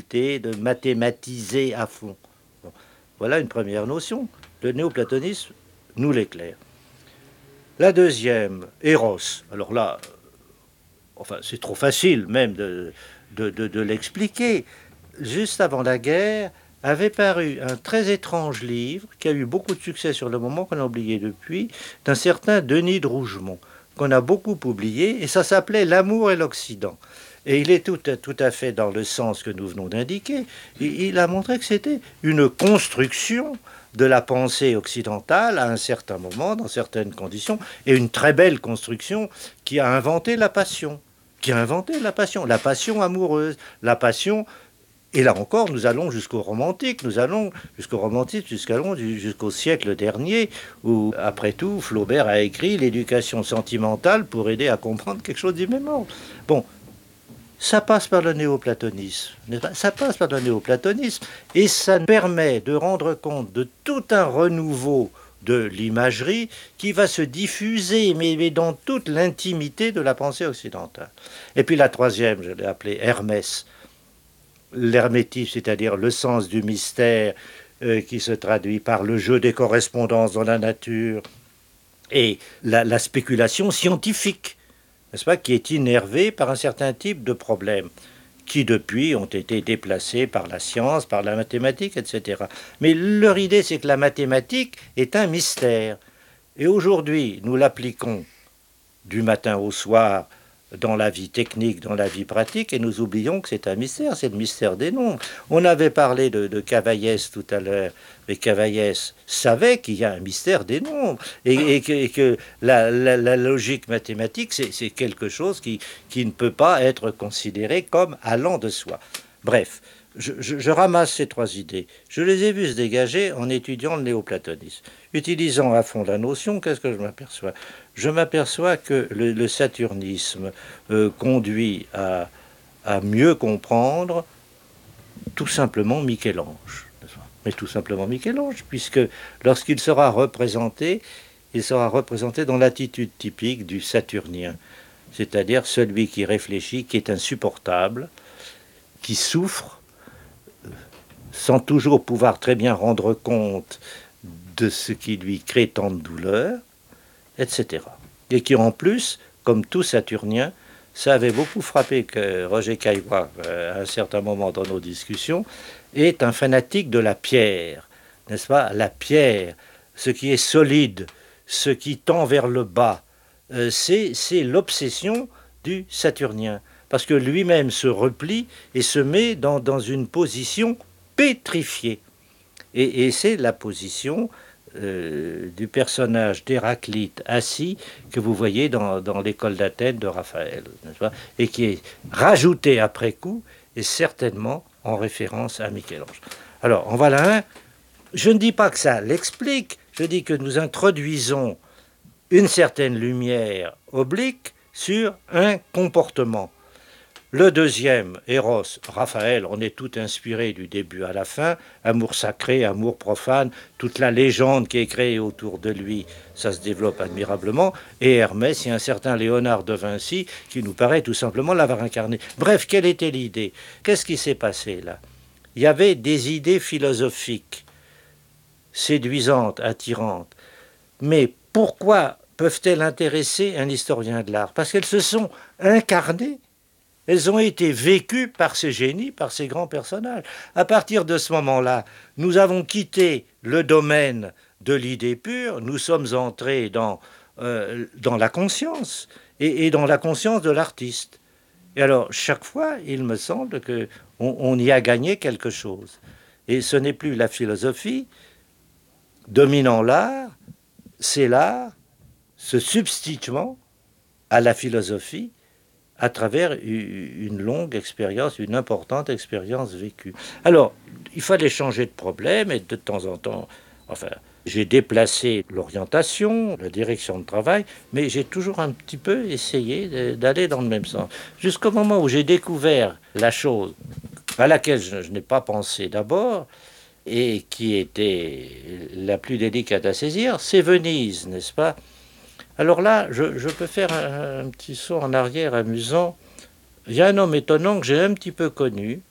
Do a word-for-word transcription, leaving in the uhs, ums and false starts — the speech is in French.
computer, de mathématiser à fond. Bon. Voilà une première notion. Le néoplatonisme nous l'éclaire. La deuxième, Eros. Alors là, enfin, c'est trop facile même de, de, de, de l'expliquer. Juste avant la guerre, avait paru un très étrange livre qui a eu beaucoup de succès sur le moment, qu'on a oublié depuis, d'un certain Denis de Rougemont, qu'on a beaucoup oublié, et ça s'appelait L'amour et l'Occident. Et il est tout, tout à fait dans le sens que nous venons d'indiquer. Il, il a montré que c'était une construction de la pensée occidentale à un certain moment, dans certaines conditions, et une très belle construction qui a inventé la passion, qui a inventé la passion, la passion amoureuse, la passion. Et là encore, nous allons jusqu'au romantique, nous allons jusqu'au romantique, jusqu'au jusqu'au siècle dernier, où, après tout, Flaubert a écrit l'éducation sentimentale pour aider à comprendre quelque chose du même ordre. Bon, ça passe par le néoplatonisme, ça passe par le néoplatonisme, et ça permet de rendre compte de tout un renouveau de l'imagerie qui va se diffuser, mais, mais dans toute l'intimité de la pensée occidentale. Et puis la troisième, je l'ai appelée Hermès, l'hermétisme, c'est-à-dire le sens du mystère euh, qui se traduit par le jeu des correspondances dans la nature et la, la spéculation scientifique, n'est-ce pas, qui est innervée par un certain type de problèmes qui depuis ont été déplacés par la science, par la mathématique, et cetera. Mais leur idée, c'est que la mathématique est un mystère. Et aujourd'hui, nous l'appliquons du matin au soir dans la vie technique, dans la vie pratique, et nous oublions que c'est un mystère, c'est le mystère des nombres. On avait parlé de, de Cavaillès tout à l'heure, mais Cavaillès savait qu'il y a un mystère des nombres, et, et que, et que la, la, la logique mathématique, c'est quelque chose qui, qui ne peut pas être considéré comme allant de soi. Bref, je, je, je ramasse ces trois idées. Je les ai vues se dégager en étudiant le néoplatonisme. Utilisant à fond la notion, qu'est-ce que je m'aperçois? Je m'aperçois que le, le saturnisme euh, conduit à, à mieux comprendre tout simplement Michel-Ange. Mais tout simplement Michel-Ange, puisque lorsqu'il sera représenté, il sera représenté dans l'attitude typique du saturnien, c'est-à-dire celui qui réfléchit, qui est insupportable, qui souffre, sans toujours pouvoir très bien rendre compte de ce qui lui crée tant de douleur, et cetera. Et qui en plus, comme tout saturnien, ça avait beaucoup frappé que Roger Caillois, à un certain moment dans nos discussions, est un fanatique de la pierre, n'est-ce pas? La pierre, ce qui est solide, ce qui tend vers le bas, euh, c'est l'obsession du saturnien, parce que lui-même se replie et se met dans, dans une position pétrifiée. Et, et c'est la position euh, du personnage d'Héraclite assis que vous voyez dans, dans l'école d'Athènes de Raphaël, n'est-ce pas? Et qui est rajouté après coup, et certainement en référence à Michel-Ange. Alors, en voilà un. Je ne dis pas que ça l'explique, je dis que nous introduisons une certaine lumière oblique sur un comportement. Le deuxième, Eros, Raphaël, on est tout inspiré du début à la fin, amour sacré, amour profane, toute la légende qui est créée autour de lui, ça se développe admirablement, et Hermès, il y a un certain Léonard de Vinci qui nous paraît tout simplement l'avoir incarné. Bref, quelle était l'idée? Qu'est-ce qui s'est passé là? Il y avait des idées philosophiques, séduisantes, attirantes, mais pourquoi peuvent-elles intéresser un historien de l'art? Parce qu'elles se sont incarnées. Elles ont été vécues par ces génies, par ces grands personnages. À partir de ce moment-là, nous avons quitté le domaine de l'idée pure, nous sommes entrés dans, euh, dans la conscience, et, et dans la conscience de l'artiste. Et alors, chaque fois, il me semble qu'on on y a gagné quelque chose. Et ce n'est plus la philosophie dominant l'art, c'est l'art se substituant à la philosophie à travers une longue expérience, une importante expérience vécue. Alors, il fallait changer de problème et de temps en temps, enfin, j'ai déplacé l'orientation, la direction de travail, mais j'ai toujours un petit peu essayé d'aller dans le même sens. Jusqu'au moment où j'ai découvert la chose à laquelle je, je n'ai pas pensé d'abord et qui était la plus délicate à saisir, c'est Venise, n'est-ce pas? Alors là, je, je peux faire un, un petit saut en arrière amusant. Il y a un homme étonnant que j'ai un petit peu connu,